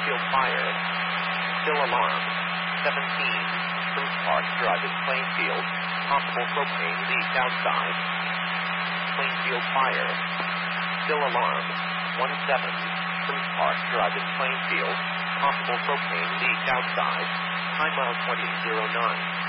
Plainfield Fire. Still alarm. 17, Spruce Park Drive in Plainfield. Possible propane leak outside. Plainfield Fire. Still alarm. 17, Spruce Park Drive in Plainfield. Possible propane leak outside. Time out 2009.